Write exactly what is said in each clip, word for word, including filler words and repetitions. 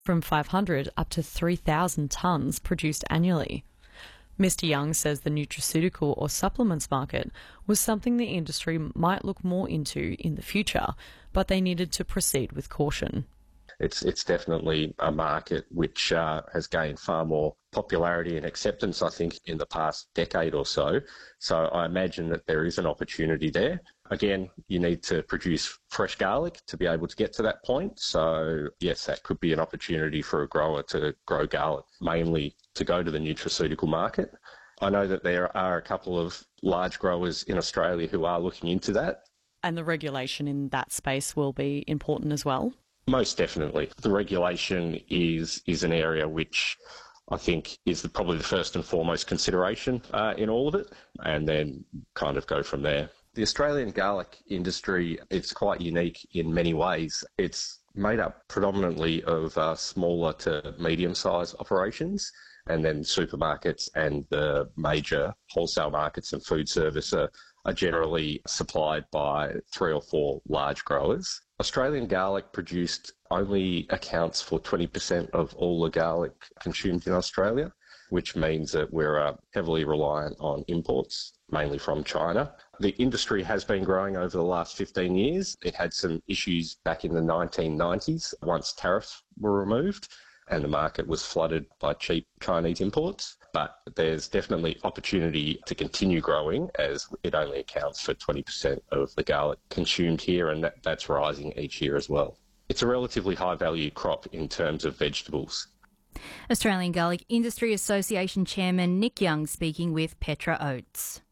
from five hundred up to three thousand tonnes produced annually. Mister Young says the nutraceutical or supplements market was something the industry might look more into in the future, but they needed to proceed with caution. It's it's definitely a market which uh, has gained far more popularity and acceptance, I think, in the past decade or so. So I imagine that there is an opportunity there. Again, you need to produce fresh garlic to be able to get to that point. So yes, that could be an opportunity for a grower to grow garlic, mainly to go to the nutraceutical market. I know that there are a couple of large growers in Australia who are looking into that. And the regulation in that space will be important as well? Most definitely. The regulation is is an area which I think is the, probably the first and foremost consideration uh, in all of it, and then kind of go from there. The Australian garlic industry, it's quite unique in many ways. It's made up predominantly of uh, smaller to medium-sized operations, and then supermarkets and the major wholesale markets and food service are, are generally supplied by three or four large growers. Australian garlic produced only accounts for twenty percent of all the garlic consumed in Australia, which means that we're uh, heavily reliant on imports, mainly from China. The industry has been growing over the last fifteen years. It had some issues back in the nineteen nineties once tariffs were removed and the market was flooded by cheap Chinese imports. But there's definitely opportunity to continue growing as it only accounts for twenty percent of the garlic consumed here, and that, that's rising each year as well. It's a relatively high-value crop in terms of vegetables. Australian Garlic Industry Association Chairman Nick Young speaking with Petra Oates.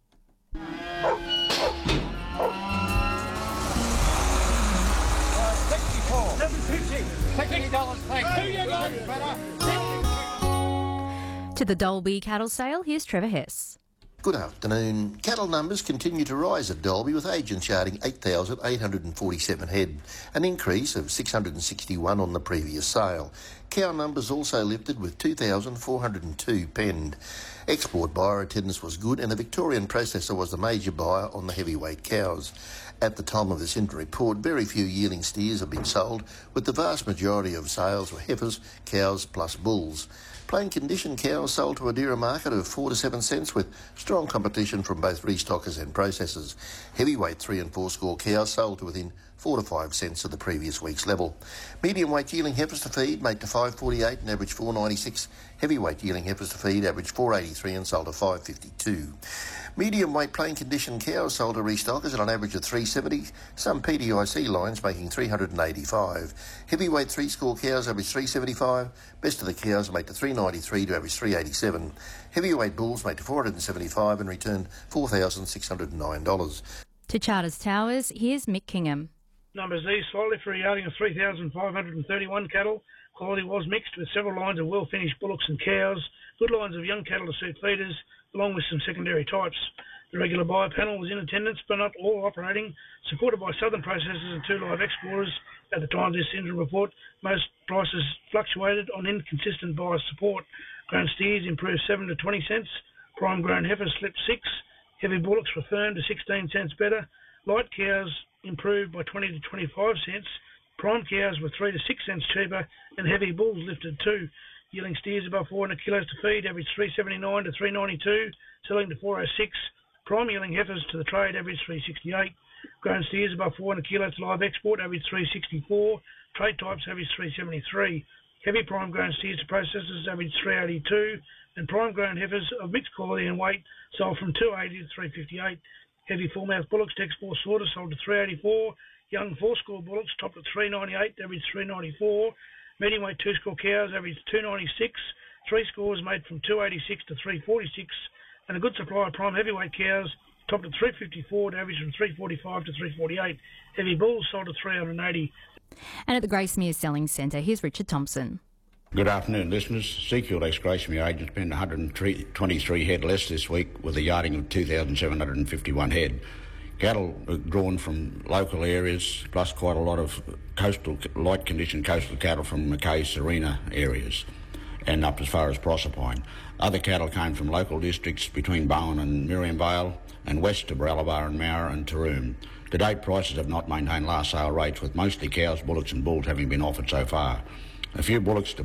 To the Dalby cattle sale, here's Trevor Hess. Good afternoon. Cattle numbers continue to rise at Dalby, with agents charting eight thousand eight hundred forty-seven head, an increase of six hundred sixty-one on the previous sale. Cow numbers also lifted, with two thousand four hundred two penned. Export buyer attendance was good, and the Victorian processor was the major buyer on the heavyweight cows. At the time of this interim report, very few yearling steers have been sold, with the vast majority of sales were heifers, cows plus bulls. Plain condition cows sold to a dearer market of four to seven cents, with strong competition from both restockers and processors. Heavyweight three and four score cows sold to within four to five cents of the previous week's level. Medium weight yearling heifers to feed made to five forty-eight and averaged four ninety-six. Heavyweight yearling heifers to feed averaged four eighty-three and sold to five fifty-two. Medium weight plain condition cows sold to restockers at an average of three seventy, some P D I C lines making three eighty-five. Heavyweight three score cows averaged three seventy-five, best of the cows made to three ninety-three to average three eighty-seven. Heavyweight bulls made to four seventy-five and returned four thousand six hundred nine dollars. To Charters Towers, here's Mick Kingham. Numbers these slightly for a yarding of three thousand five hundred thirty-one cattle. Quality was mixed, with several lines of well-finished bullocks and cows, good lines of young cattle to suit feeders, along with some secondary types. The regular buyer panel was in attendance, but not all operating, supported by southern processors and two live exporters. At the time of this interim report, most prices fluctuated on inconsistent buyer support. Grown steers improved seven to twenty cents, prime grown heifers slipped six, heavy bullocks were firm to sixteen cents better, light cows improved by twenty to twenty-five cents, prime cows were three to six cents cheaper, and heavy bulls lifted two. Yielding steers above four hundred kilos to feed averaged three seventy-nine to three ninety-two, selling to four oh six. Prime yielding heifers to the trade averaged three sixty-eight. Grown steers above four hundred kilos to live export averaged three sixty-four. Trade types averaged three seventy-three. Heavy prime grown steers to processors averaged three eighty-two, and prime grown heifers of mixed quality and weight sold from two eighty to three fifty-eight. Heavy full-mouth bullocks to export slaughter sold to three eighty-four. Young four-score bullocks topped at three ninety-eight, averaged three ninety-four. Medium-weight two-score cows averaged two ninety-six. Three scores made from two eighty-six to three forty-six. And a good supply of prime heavyweight cows topped at three fifty-four, averaged from three forty-five to three forty-eight. Heavy bulls sold at three eighty. And at the Gracemere Selling Centre, here's Richard Thompson. Good afternoon, listeners. Seafield ex-Gracemere agents spent one hundred twenty-three head less this week, with a yarding of two thousand seven hundred fifty-one head. Cattle are drawn from local areas, plus quite a lot of coastal, light condition coastal cattle from Mackay, Serena areas, and up as far as Proserpine. Other cattle came from local districts between Bowen and Miriam Vale, and west to Baralaba and Mara and Taroom. To date, prices have not maintained last sale rates, with mostly cows, bullocks and bulls having been offered so far. A few bullocks to